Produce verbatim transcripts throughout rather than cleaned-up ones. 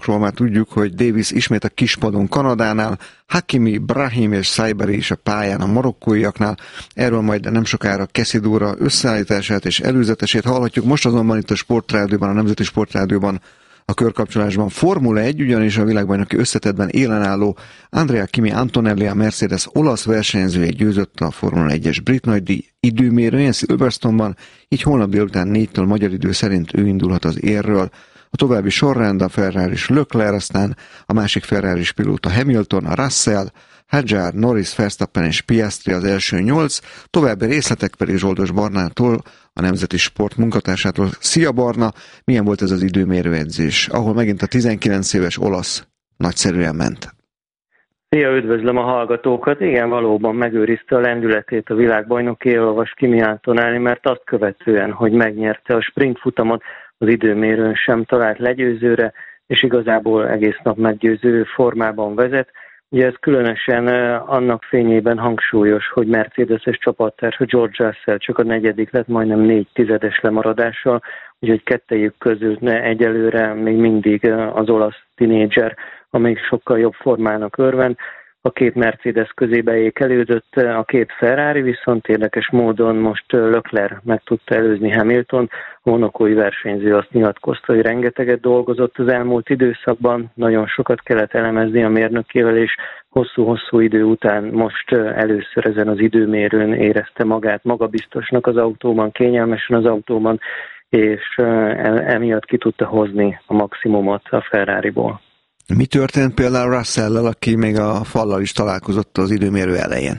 már tudjuk, hogy Davis ismét a kispadon Kanadánál, Hakimi, Brahim és Saibari is a pályán a marokkóiaknál. Erről majd nem sokára Keszidóra összeállítását és előzetesét hallhatjuk. Most azonban itt a Sportrádióban, a Nemzeti Sportrádióban a körkapcsolásban Formula egy, ugyanis a világbajnoki összetettben élenálló Andrea Kimi Antonelli, a Mercedes olasz versenyzője győzött a Formula egyes brit nagydíj időmérőjén Silverstone-ban, így holnap délután négytől magyar idő szerint ő indulhat az érről. A további sorrend a Ferraris Leclerc, aztán a másik Ferraris pilóta Hamilton, a Russell, Hadjar, Norris, Verstappen és Piastri az első nyolc, további részletek pedig Zsoldos Barnától, a Nemzeti Sport munkatársától. Szia Barna, milyen volt ez az időmérőedzés, ahol megint a tizenkilenc éves olasz nagyszerűen ment? Szia, üdvözlöm a hallgatókat. Igen, valóban megőrizte a lendületét a világbajnoki éllovas Kimi Antonelli, mert azt követően, hogy megnyerte a sprint futamot, az időmérőn sem talált legyőzőre, és igazából egész nap meggyőző formában vezet. Ugye ez különösen annak fényében hangsúlyos, hogy Mercedes-es csapattársa George Russell csak a negyedik lett, majdnem négy tizedes lemaradással, úgyhogy kettejük közül egyelőre még mindig az olasz tinédzser, amelyik sokkal jobb formának örvend. A két Mercedes közébe ékelődött, a két Ferrari viszont érdekes módon most Leclerc meg tudta előzni Hamilton. A monakói versenyző azt nyilatkozta, hogy rengeteget dolgozott az elmúlt időszakban, nagyon sokat kellett elemezni a mérnökével, és hosszú-hosszú idő után most először ezen az időmérőn érezte magát magabiztosnak az autóban, kényelmesen az autóban, és emiatt ki tudta hozni a maximumot a Ferrariból. Mi történt például Russell-lel, aki még a fallal is találkozott az időmérő elején?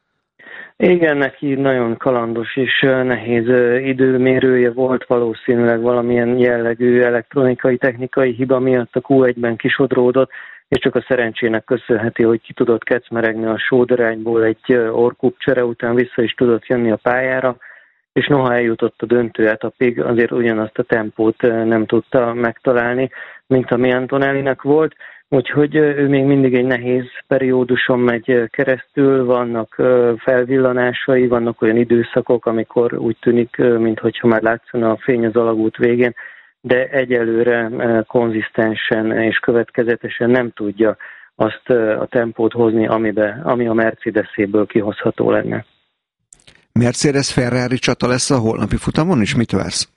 Igen, neki nagyon kalandos és nehéz időmérője volt, valószínűleg valamilyen jellegű elektronikai, technikai hiba miatt a kú egyben kisodródott, és csak a szerencsének köszönheti, hogy ki tudott kecmeregni a sódarányból egy orrkúpcsere után, vissza is tudott jönni a pályára, és noha eljutott a döntő etapig, azért ugyanazt a tempót nem tudta megtalálni, mint ami Antonellinek volt, úgyhogy ő még mindig egy nehéz perióduson megy keresztül, vannak felvillanásai, vannak olyan időszakok, amikor úgy tűnik, mintha már látszana a fény az alagút végén, de egyelőre konzisztensen és következetesen nem tudja azt a tempót hozni, amibe, ami a Mercedes-éből kihozható lenne. Mercedes-Ferrari csata lesz a holnapi futamon is? Mit vársz?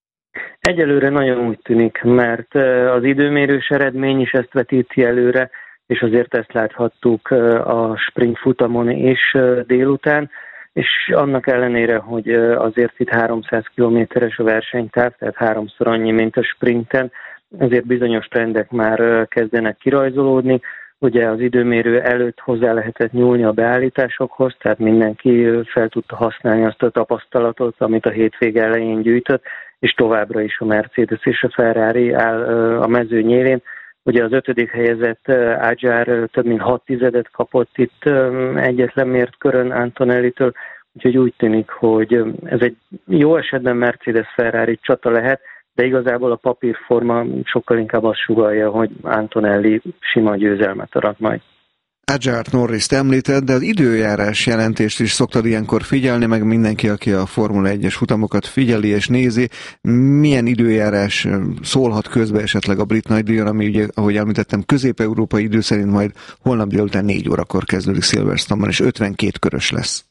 Egyelőre nagyon úgy tűnik, mert az időmérős eredmény is ezt vetíti előre, és azért ezt láthattuk a sprint futamon is délután, és annak ellenére, hogy azért itt háromszáz kilométeres a versenytáv, tehát háromszor annyi, mint a sprinten, ezért bizonyos trendek már kezdenek kirajzolódni. Ugye az időmérő előtt hozzá lehetett nyúlni a beállításokhoz, tehát mindenki fel tudta használni azt a tapasztalatot, amit a hétvége elején gyűjtött, és továbbra is a Mercedes és a Ferrari áll a mező nyélén. Ugye az ötödik helyezett Hadjar több mint hat tizedet kapott itt egyetlen mért körön Antonellitől, úgyhogy úgy tűnik, hogy ez egy jó esetben Mercedes-Ferrari csata lehet, de igazából a papírforma sokkal inkább azt sugallja, hogy Antonelli sima győzelmet arat majd. Hadjart, Norrist említett, de az időjárás jelentést is szoktad ilyenkor figyelni, meg mindenki, aki a Formula egyes futamokat figyeli és nézi. Milyen időjárás szólhat közbe esetleg a brit nagydíjon, ami ugye, ahogy említettem, közép-európai idő szerint majd holnap délután négy órakor kezdődik Silverstone-ban, és ötvenkét körös lesz.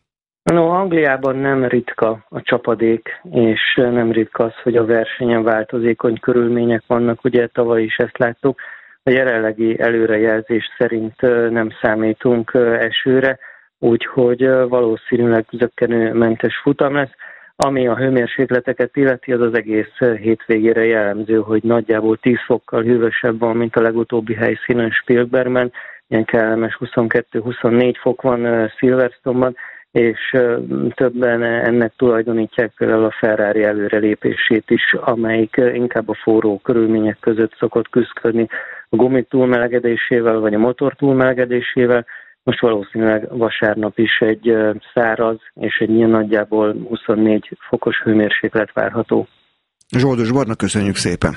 No, Angliában nem ritka a csapadék, és nem ritka az, hogy a versenyen változékony körülmények vannak, ugye tavaly is ezt láttuk. A jelenlegi előrejelzés szerint nem számítunk esőre, úgyhogy valószínűleg zökkenőmentes futam lesz. Ami a hőmérsékleteket illeti, az az egész hétvégére jellemző, hogy nagyjából tíz fokkal hűvösebb van, mint a legutóbbi helyszínen Spielbergben. Ilyen kellemes huszonkettő-huszonnégy fok van Silverstone-ban, és többen ennek tulajdonítják például a Ferrari előrelépését is, amelyik inkább a forró körülmények között szokott küzdködni a gumik túlmelegedésével, vagy a motor túlmelegedésével. Most valószínűleg vasárnap is egy száraz és egy ilyen nagyjából huszonnégy fokos hőmérséklet várható. Zsoldos Barna, köszönjük szépen!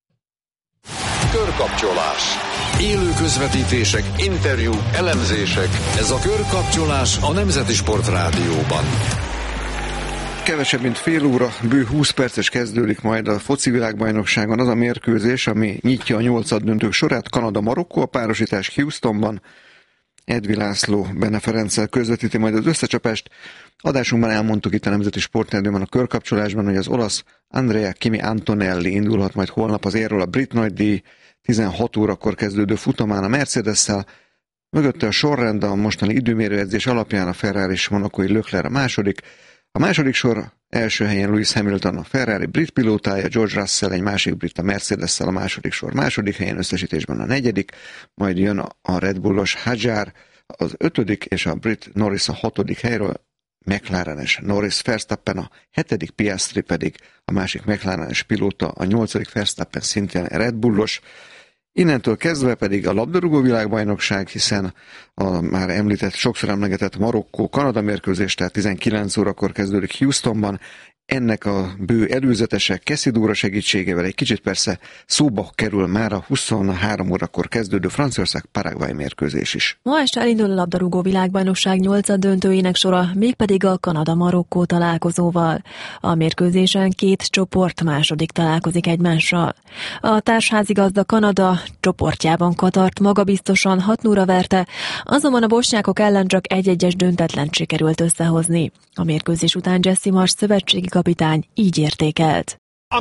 Körkapcsolás. Élő közvetítések, interjú, elemzések. Ez a Körkapcsolás a Nemzeti Sport Rádióban. Kevesebb, mint fél óra, bő húsz perces kezdődik majd a foci világbajnokságon az a mérkőzés, ami nyitja a nyolcaddöntők sorát. Kanada-Marokkó, a párosítás Houstonban. Edvi László Benne Ferenccel közvetíti majd az összecsapást. Adásunkban elmondtuk itt a Nemzeti Sporterdőben a körkapcsolásban, hogy az olasz Andrea Kimi Antonelli indulhat majd holnap az érről a brit nagydíj tizenhat órakor kezdődő futamán a Mercedes-szel. Mögötte a sorrend a mostani időmérőedzés alapján a Ferrari és monacói Leclerc a második. A második sor első helyen Lewis Hamilton, a Ferrari brit pilótája, George Russell egy másik brit a Mercedes-szel a második sor második helyen, összesítésben a negyedik, majd jön a Red Bullos Hadjar az ötödik, és a brit Norris a hatodik helyről, McLarenes Norris, Verstappen a hetedik, Piastri pedig a másik McLarenes pilóta, a nyolcadik Verstappen szintén Red Bullos. Innentől kezdve pedig a labdarúgó világbajnokság, hiszen a már említett, sokszor emlegetett Marokkó-Kanada mérkőzés, tehát tizenkilenc órakor kezdődik Houstonban. Ennek a bő előzetese Cassie Dóra segítségével egy kicsit persze szóba kerül már a huszonhárom órakor kezdődő Franciaország-Paraguay mérkőzés is. Ma este elindul a labdarúgó világbajnokság nyolcad döntőjének sora, mégpedig a Kanada-Marokkó találkozóval. A mérkőzésen két csoport második találkozik egymással. A társházigazda Kanada csoportjában Katart magabiztosan hat nulla verte, azonban a bosnyákok ellen csak egy-egyes döntetlent sikerült összehozni. A mérkőzés után Jesse Marsh szövetségi kapitány így értékelt.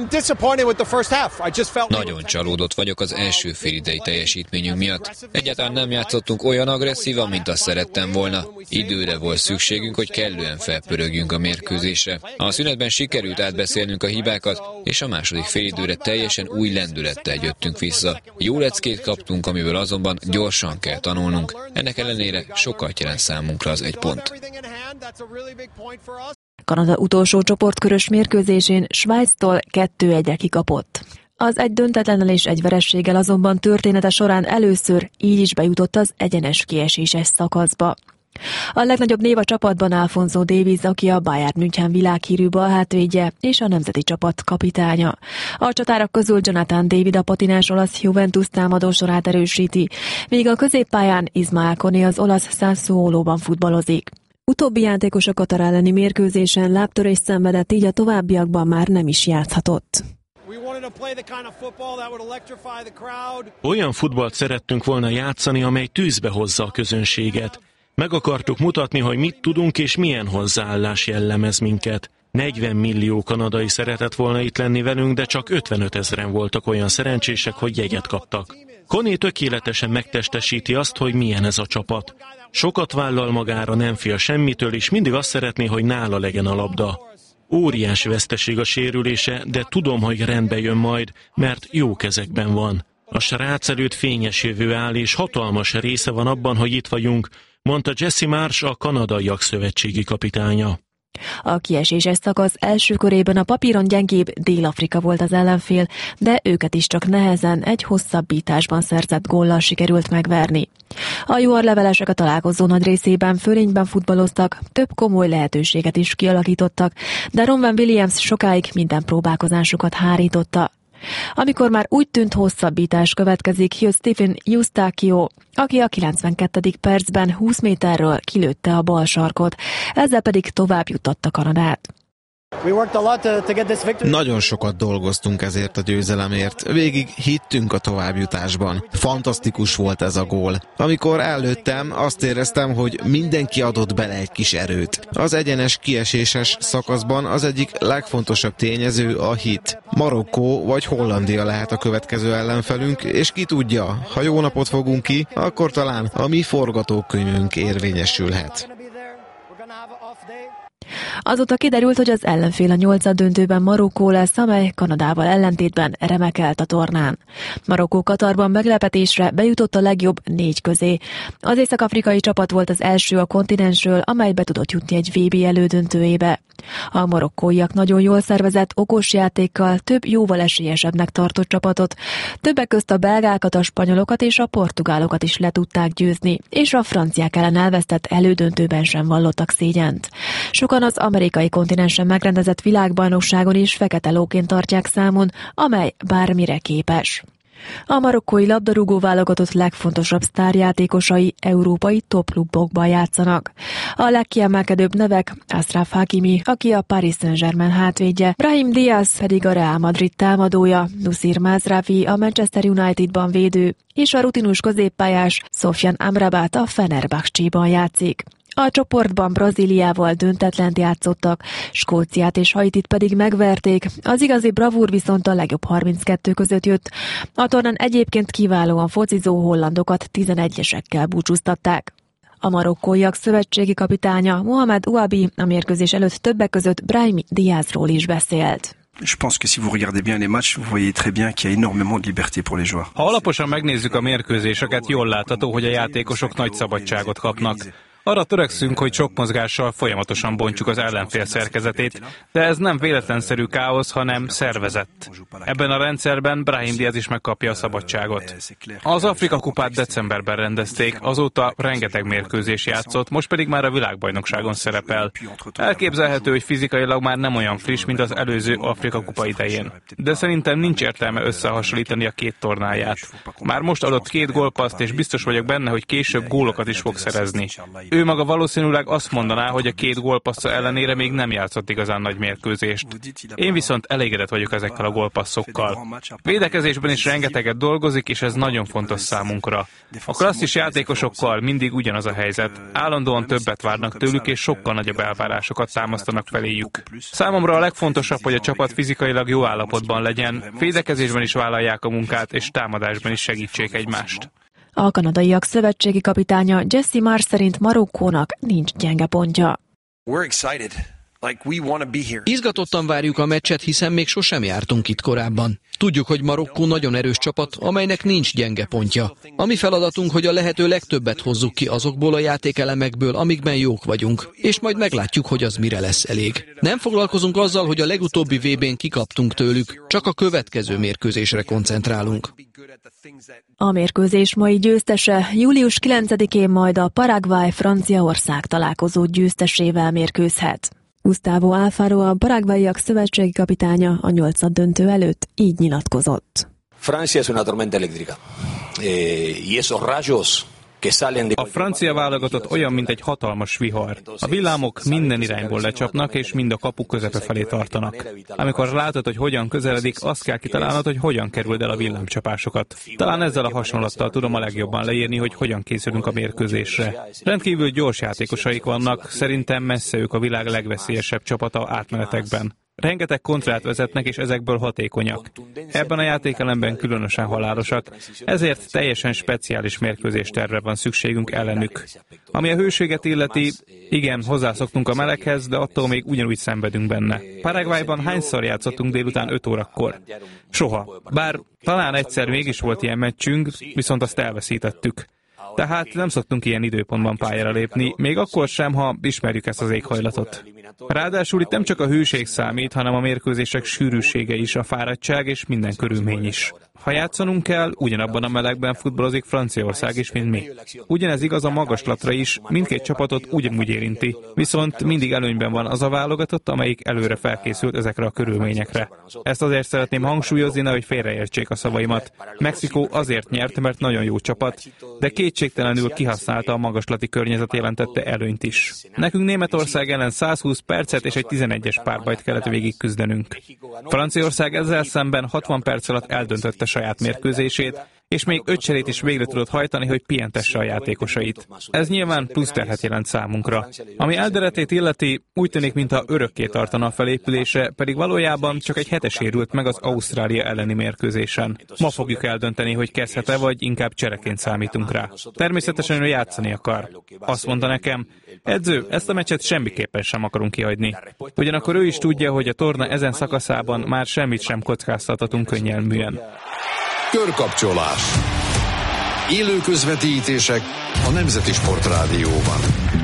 Nagyon csalódott vagyok az első félidei teljesítményünk miatt. Egyáltalán nem játszottunk olyan agresszívan, mint azt szerettem volna. Időre volt szükségünk, hogy kellően felpörögjünk a mérkőzésre. A szünetben sikerült átbeszélnünk a hibákat, és a második félidőre teljesen új lendülettel jöttünk vissza. Jó leckét kaptunk, amiből azonban gyorsan kell tanulnunk. Ennek ellenére sokat jelent számunkra az egy pont. Kanada utolsó csoportkörös mérkőzésén Svájctól kettő egyre kikapott. Az egy döntetlennel és egy verességgel azonban története során először így is bejutott az egyenes kieséses szakaszba. A legnagyobb név a csapatban Alfonso Davies, aki a Bayern München világhírű balhátvédje és a nemzeti csapat kapitánya. A csatárak közül Jonathan David a patinás olasz Juventus támadó sorát erősíti, míg a középpályán Ismael Koné az olasz Sassuolóban futballozik. Utóbbi játékos a Katar elleni mérkőzésen lábtörést szenvedett, így a továbbiakban már nem is játszhatott. Olyan futballt szerettünk volna játszani, amely tűzbe hozza a közönséget. Meg akartuk mutatni, hogy mit tudunk és milyen hozzáállás jellemez minket. negyven millió kanadai szeretett volna itt lenni velünk, de csak ötvenöt ezren voltak olyan szerencsések, hogy jegyet kaptak. Koné tökéletesen megtestesíti azt, hogy milyen ez a csapat. Sokat vállal magára, nem fél semmitől, és mindig azt szeretné, hogy nála legyen a labda. Óriási veszteség a sérülése, de tudom, hogy rendbe jön majd, mert jó kezekben van. A srác előtt fényes jövő áll, és hatalmas része van abban, hogy itt vagyunk, mondta Jesse Marsh, a kanadaiak szövetségi kapitánya. A kieséses szakasz első körében a papíron gyengébb Dél-Afrika volt az ellenfél, de őket is csak nehezen egy hosszabbításban szerzett góllal sikerült megverni. A juharlevelesek a találkozó nagy részében fölényben futballoztak, több komoly lehetőséget is kialakítottak, de Ronwen Williams sokáig minden próbálkozásukat hárította. Amikor már úgy tűnt, hosszabbítás következik, jött Stephen Eustáquio, aki a kilencvenkettedik percben húsz méterről kilőtte a bal sarkot, ezzel pedig tovább juttatta Kanadát. Nagyon sokat dolgoztunk ezért a győzelemért, végig hittünk a továbbjutásban. Fantasztikus volt ez a gól. Amikor előttem, azt éreztem, hogy mindenki adott bele egy kis erőt. Az egyenes kieséses szakaszban az egyik legfontosabb tényező a hit. Marokkó vagy Hollandia lehet a következő ellenfelünk, és ki tudja, ha jó napot fogunk ki, akkor talán a mi forgatókönyvünk érvényesülhet. Azóta kiderült, hogy az ellenfél a nyolcad döntőben Marokkó lesz, amely Kanadával ellentétben remekelt a tornán. Marokkó Katarban meglepetésre bejutott a legjobb négy közé. Az észak-afrikai csapat volt az első a kontinensről, amely be tudott jutni egy vé bé elődöntőjébe. A marokkóiak nagyon jól szervezett, okos játékkal több jóval esélyesebbnek tartott csapatot. Többek közt a belgákat, a spanyolokat és a portugálokat is le tudták győzni, és a franciák ellen elvesztett elődöntőben sem vallottak szégyent. Sokan az amerikai kontinensen megrendezett világbajnokságon is fekete lóként tartják számon, amely bármire képes. A marokkói labdarúgó válogatott legfontosabb sztárjátékosai európai topklubokban játszanak. A legkiemelkedőbb nevek Achraf Hakimi, aki a Paris Saint-Germain hátvédje, Brahim Diaz pedig a Real Madrid támadója, Nusir Mazraoui a Manchester Unitedban védő, és a rutinus középpályás Sofyan Amrabat a Fenerbahcséban játszik. A csoportban Brazíliával döntetlent játszottak, Skóciát és Haitit pedig megverték, az igazi bravúr viszont a legjobb harminckettő között jött. A tornán egyébként kiválóan focizó hollandokat tizenegyesekkel búcsúztatták. A marokkóiak szövetségi kapitánya Mohamed Ouabi a mérkőzés előtt többek között Brahim Diazról is beszélt. Je pense que si vous regardez bien les matchs, vous voyez très bien qu'il y a énormément de liberté pour les joueurs. Ha alaposan megnézzük a mérkőzéseket, jól látható, hogy a játékosok nagy szabadságot kapnak. Arra törekszünk, hogy sok mozgással folyamatosan bontjuk az ellenfél szerkezetét, de ez nem véletlenszerű káosz, hanem szervezett. Ebben a rendszerben Brahim Diaz is megkapja a szabadságot. Az Afrika kupát decemberben rendezték, azóta rengeteg mérkőzés játszott, most pedig már a világbajnokságon szerepel. Elképzelhető, hogy fizikailag már nem olyan friss, mint az előző Afrika kupa idején. De szerintem nincs értelme összehasonlítani a két tornáját. Már most adott két gólpasszt, és biztos vagyok benne, hogy később gólokat is fog szerezni. Ő maga valószínűleg azt mondaná, hogy a két gólpassza ellenére még nem játszott igazán nagy mérkőzést. Én viszont elégedett vagyok ezekkel a gólpasszokkal. Védekezésben is rengeteget dolgozik, és ez nagyon fontos számunkra. A klasszis játékosokkal mindig ugyanaz a helyzet. Állandóan többet várnak tőlük, és sokkal nagyobb elvárásokat támasztanak feléjük. Számomra a legfontosabb, hogy a csapat fizikailag jó állapotban legyen, védekezésben is vállalják a munkát, és támadásban is segítsék egymást. A kanadaiak szövetségi kapitánya Jesse Marsh szerint Marokkónak nincs gyenge pontja. Izgatottan várjuk a meccset, hiszen még sosem jártunk itt korábban. Tudjuk, hogy Marokkó nagyon erős csapat, amelynek nincs gyenge pontja. A mi feladatunk, hogy a lehető legtöbbet hozzuk ki azokból a játékelemekből, amikben jók vagyunk, és majd meglátjuk, hogy az mire lesz elég. Nem foglalkozunk azzal, hogy a legutóbbi vé bén kikaptunk tőlük, csak a következő mérkőzésre koncentrálunk. A mérkőzés mai győztese július kilencedikén majd a Paraguay-Franciaország találkozó győztesével mérkőzhet. Gustavo Alfaro, a paraguayiak szövetségi kapitánya a nyolcad döntő előtt így nyilatkozott. Francia es una tormenta eléctrica. Y esos rayos A francia válogatott olyan, mint egy hatalmas vihar. A villámok minden irányból lecsapnak, és mind a kapu közepe felé tartanak. Amikor látod, hogy hogyan közeledik, azt kell kitalálnod, hogy hogyan kerüld el a villámcsapásokat. Talán ezzel a hasonlattal tudom a legjobban leírni, hogy hogyan készülünk a mérkőzésre. Rendkívül gyors játékosaik vannak, szerintem messze ők a világ legveszélyesebb csapata átmenetekben. Rengeteg kontrát vezetnek, és ezekből hatékonyak. Ebben a játékelemben különösen halálosak, ezért teljesen speciális mérkőzéstervre van szükségünk ellenük. Ami a hőséget illeti, igen, hozzászoktunk a meleghez, de attól még ugyanúgy szenvedünk benne. Paraguayban hányszor játszottunk délután öt órakor? Soha. Bár talán egyszer mégis volt ilyen meccsünk, viszont azt elveszítettük. Tehát nem szoktunk ilyen időpontban pályára lépni, még akkor sem, ha ismerjük ezt az éghajlatot. Ráadásul itt nem csak a hőség számít, hanem a mérkőzések sűrűsége is, a fáradtság és minden körülmény is. Ha játszanunk kell, ugyanabban a melegben futballozik Franciaország is, mint mi. Ugyanez igaz a magaslatra is, mindkét csapatot ugyanúgy érinti. Viszont mindig előnyben van az a válogatott, amelyik előre felkészült ezekre a körülményekre. Ezt azért szeretném hangsúlyozni, hogy félreértsék a szavaimat. Mexikó azért nyert, mert nagyon jó csapat, de kétségtelenül kihasználta a magaslati környezet jelentette előnyt is. Nekünk Németország ellen százhúsz percet és egy tizenegyes párbajt kellett végigküzdenünk. Franciaország ezzel szemben hatvan perc alatt eldöntötte saját mérkőzését, és még öt cserét is végre tudott hajtani, hogy pihentesse a játékosait. Ez nyilván plusz terhet jelent számunkra. Ami Elderetét illeti, úgy tűnik, mintha örökké tartana a felépülése, pedig valójában csak egy hete sérült meg az Ausztrália elleni mérkőzésen. Ma fogjuk eldönteni, hogy kezdhet-e, vagy inkább csereként számítunk rá. Természetesen ő játszani akar. Azt mondta nekem, edző, ezt a meccset semmiképpen sem akarunk kihagyni. Ugyanakkor ő is tudja, hogy a torna ezen szakaszában már semmit sem kockáztathatunk könnyelműen. Körkapcsolás. Élő közvetítések a Nemzeti Sportrádióban.